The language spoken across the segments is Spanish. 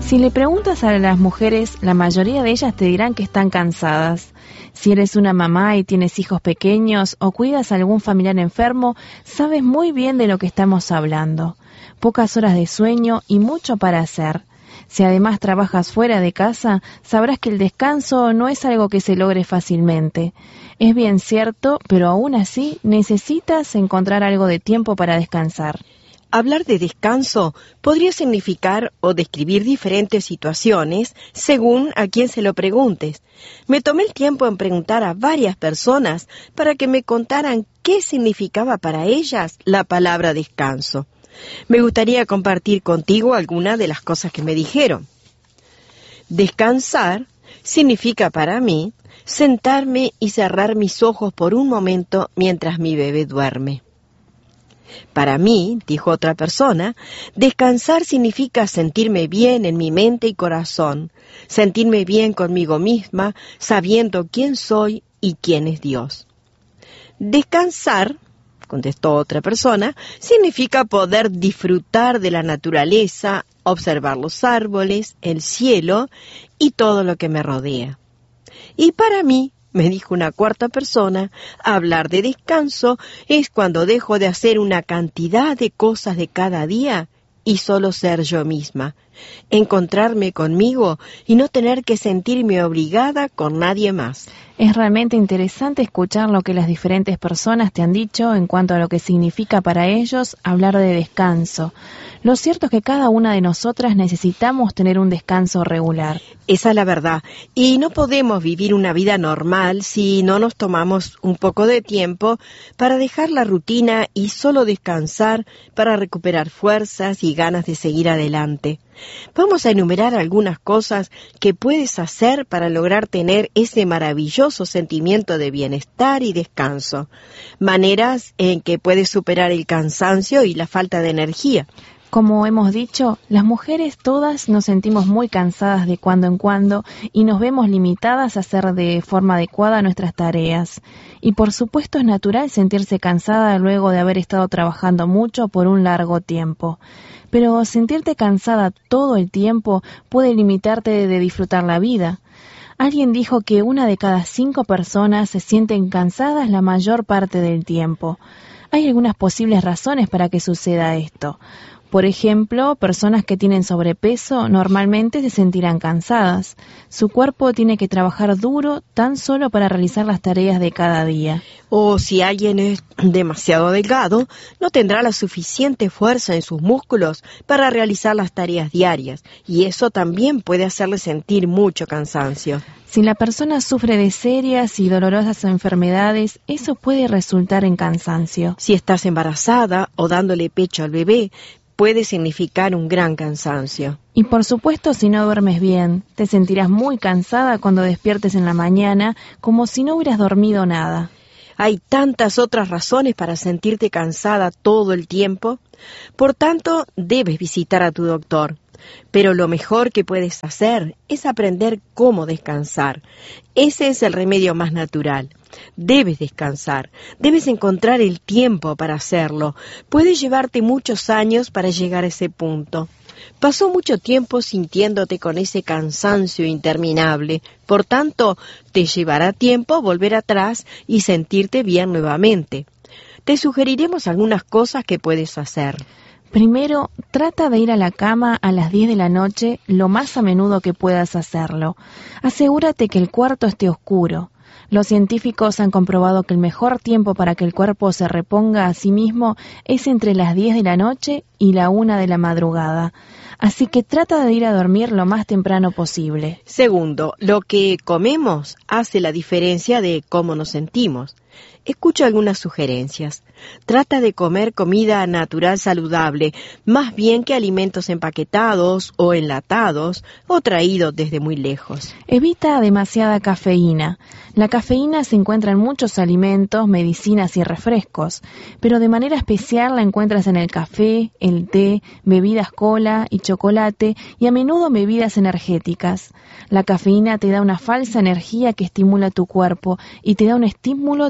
Si le preguntas a las mujeres, la mayoría de ellas te dirán que están cansadas. Si eres una mamá y tienes hijos pequeños o cuidas a algún familiar enfermo, sabes muy bien de lo que estamos hablando. Pocas horas de sueño y mucho para hacer. Si además trabajas fuera de casa, sabrás que el descanso no es algo que se logre fácilmente. Es bien cierto, pero aún así necesitas encontrar algo de tiempo para descansar. Hablar de descanso podría significar o describir diferentes situaciones según a quién se lo preguntes. Me tomé el tiempo en preguntar a varias personas para que me contaran qué significaba para ellas la palabra descanso. Me gustaría compartir contigo algunas de las cosas que me dijeron. Descansar significa para mí sentarme y cerrar mis ojos por un momento mientras mi bebé duerme. Para mí, dijo otra persona, descansar significa sentirme bien en mi mente y corazón, sentirme bien conmigo misma, sabiendo quién soy y quién es Dios. Descansar, contestó otra persona, significa poder disfrutar de la naturaleza, observar los árboles, el cielo y todo lo que me rodea. Y para mí, me dijo una cuarta persona, hablar de descanso es cuando dejo de hacer una cantidad de cosas de cada día y solo ser yo misma, encontrarme conmigo y no tener que sentirme obligada con nadie más. Es realmente interesante escuchar lo que las diferentes personas te han dicho en cuanto a lo que significa para ellos hablar de descanso. Lo cierto es que cada una de nosotras necesitamos tener un descanso regular. Esa es la verdad. Y no podemos vivir una vida normal si no nos tomamos un poco de tiempo para dejar la rutina y solo descansar para recuperar fuerzas y ganas de seguir adelante. Vamos a enumerar algunas cosas que puedes hacer para lograr tener ese maravilloso sentimiento de bienestar y descanso. Maneras en que puedes superar el cansancio y la falta de energía. Como hemos dicho, las mujeres todas nos sentimos muy cansadas de cuando en cuando y nos vemos limitadas a hacer de forma adecuada nuestras tareas. Y por supuesto es natural sentirse cansada luego de haber estado trabajando mucho por un largo tiempo. Pero sentirte cansada todo el tiempo puede limitarte de disfrutar la vida. Alguien dijo que 1 de cada 5 personas se sienten cansadas la mayor parte del tiempo. Hay algunas posibles razones para que suceda esto. Por ejemplo, personas que tienen sobrepeso normalmente se sentirán cansadas. Su cuerpo tiene que trabajar duro tan solo para realizar las tareas de cada día. O si alguien es demasiado delgado, no tendrá la suficiente fuerza en sus músculos para realizar las tareas diarias, y eso también puede hacerle sentir mucho cansancio. Si la persona sufre de serias y dolorosas enfermedades, eso puede resultar en cansancio. Si estás embarazada o dándole pecho al bebé, puede significar un gran cansancio. Y por supuesto, si no duermes bien, te sentirás muy cansada cuando despiertes en la mañana, como si no hubieras dormido nada. Hay tantas otras razones para sentirte cansada todo el tiempo. Por tanto, debes visitar a tu doctor. Pero lo mejor que puedes hacer es aprender cómo descansar. Ese es el remedio más natural. Debes descansar, debes encontrar el tiempo para hacerlo. Puede llevarte muchos años para llegar a ese punto. Pasó mucho tiempo sintiéndote con ese cansancio interminable. Por tanto, te llevará tiempo volver atrás y sentirte bien nuevamente. Te sugeriremos algunas cosas que puedes hacer. Primero, trata de ir a la cama a las 10 de la noche lo más a menudo que puedas hacerlo. Asegúrate que el cuarto esté oscuro. Los científicos han comprobado que el mejor tiempo para que el cuerpo se reponga a sí mismo es entre las 10 de la noche y la 1 de la madrugada. Así que trata de ir a dormir lo más temprano posible. Segundo, lo que comemos hace la diferencia de cómo nos sentimos. Escucha algunas sugerencias. Trata de comer comida natural saludable, más bien que alimentos empaquetados o enlatados o traídos desde muy lejos. Evita demasiada cafeína. La cafeína se encuentra en muchos alimentos, medicinas y refrescos, pero de manera especial la encuentras en el café, el té, bebidas cola y chocolate y a menudo bebidas energéticas. La cafeína te da una falsa energía que estimula tu cuerpo y te da un estímulo temporal.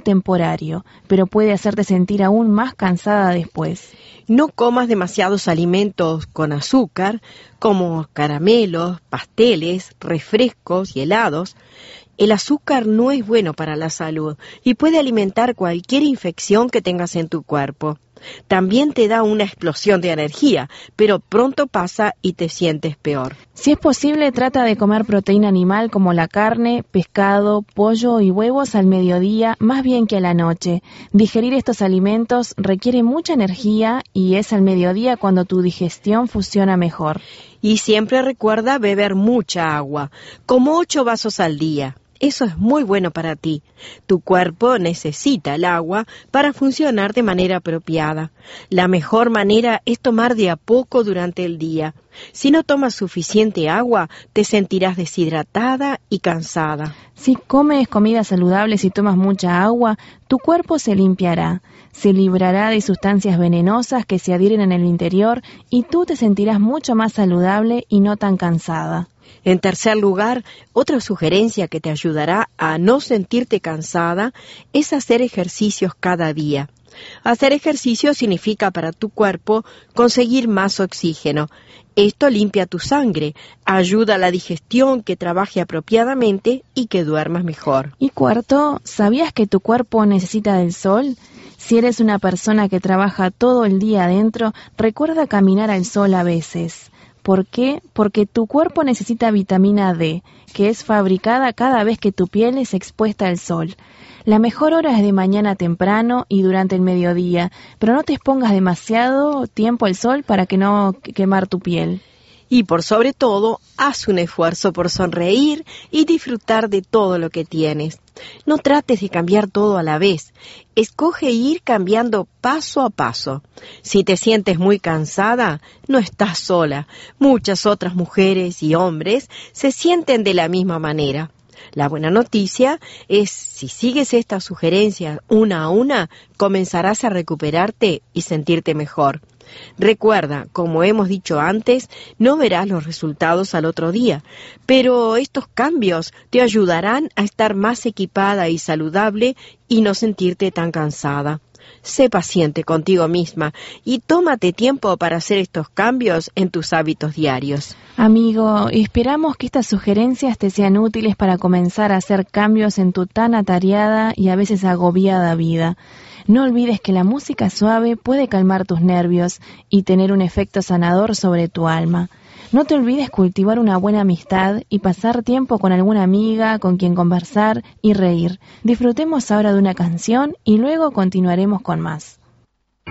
horario, pero puede hacerte sentir aún más cansada después. No comas demasiados alimentos con azúcar, como caramelos, pasteles, refrescos y helados. El azúcar no es bueno para la salud y puede alimentar cualquier infección que tengas en tu cuerpo. También te da una explosión de energía, pero pronto pasa y te sientes peor. Si es posible, trata de comer proteína animal como la carne, pescado, pollo y huevos al mediodía, más bien que a la noche. Digerir estos alimentos requiere mucha energía y es al mediodía cuando tu digestión funciona mejor. Y siempre recuerda beber mucha agua, como 8 vasos al día. Eso es muy bueno para ti. Tu cuerpo necesita el agua para funcionar de manera apropiada. La mejor manera es tomar de a poco durante el día. Si no tomas suficiente agua, te sentirás deshidratada y cansada. Si comes comidas saludables y tomas mucha agua, tu cuerpo se limpiará, se librará de sustancias venenosas que se adhieren en el interior y tú te sentirás mucho más saludable y no tan cansada. En tercer lugar, otra sugerencia que te ayudará a no sentirte cansada es hacer ejercicios cada día. Hacer ejercicio significa para tu cuerpo conseguir más oxígeno. Esto limpia tu sangre, ayuda a la digestión que trabaje apropiadamente y que duermas mejor. Y cuarto, ¿sabías que tu cuerpo necesita del sol? Si eres una persona que trabaja todo el día adentro, recuerda caminar al sol a veces. ¿Por qué? Porque tu cuerpo necesita vitamina D, que es fabricada cada vez que tu piel es expuesta al sol. La mejor hora es de mañana temprano y durante el mediodía, pero no te expongas demasiado tiempo al sol para que no quemar tu piel. Y por sobre todo, haz un esfuerzo por sonreír y disfrutar de todo lo que tienes. No trates de cambiar todo a la vez. Escoge ir cambiando paso a paso. Si te sientes muy cansada, no estás sola. Muchas otras mujeres y hombres se sienten de la misma manera. La buena noticia es, si sigues estas sugerencias una a una, comenzarás a recuperarte y sentirte mejor. Recuerda, como hemos dicho antes, no verás los resultados al otro día, pero estos cambios te ayudarán a estar más equipada y saludable y no sentirte tan cansada. Sé paciente contigo misma y tómate tiempo para hacer estos cambios en tus hábitos diarios. Amigo, esperamos que estas sugerencias te sean útiles para comenzar a hacer cambios en tu tan atareada y a veces agobiada vida. No olvides que la música suave puede calmar tus nervios y tener un efecto sanador sobre tu alma. No te olvides cultivar una buena amistad y pasar tiempo con alguna amiga con quien conversar y reír. Disfrutemos ahora de una canción y luego continuaremos con más.